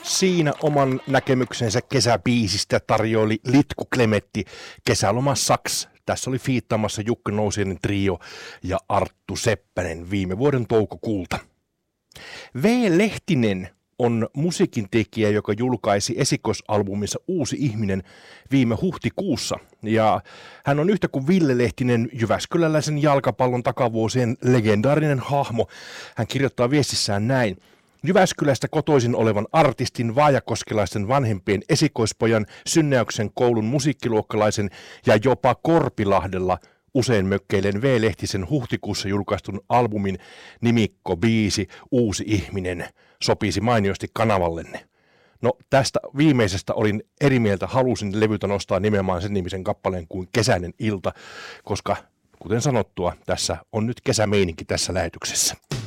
Siinä oman näkemyksensä kesäbiisistä tarjoili Litku Klemetti, Kesäloma Saks. Tässä oli fiittaamassa Jukka Nousiainen trio ja Arttu Seppänen viime vuoden toukokuulta. V. Lehtinen on musiikintekijä, joka julkaisi esikoisalbuminsa Uusi ihminen viime huhtikuussa. Ja hän on yhtä kuin Ville Lehtinen jyväskyläläisen jalkapallon takavuosien legendaarinen hahmo. Hän kirjoittaa viestissään näin. Jyväskylästä kotoisin olevan artistin vaajakoskelaisten vanhempien esikoispojan, Synnäyksen koulun musiikkiluokkalaisen ja jopa Korpilahdella usein mökkeilen V. Lehtisen huhtikuussa julkaistun albumin nimikkobiisi Uusi ihminen sopisi mainiosti kanavallenne. No tästä viimeisestä olin eri mieltä, halusin levyltä nostaa nimenomaan sen nimisen kappaleen kuin Kesäinen ilta, koska kuten sanottua, tässä on nyt kesämeininki tässä lähetyksessä.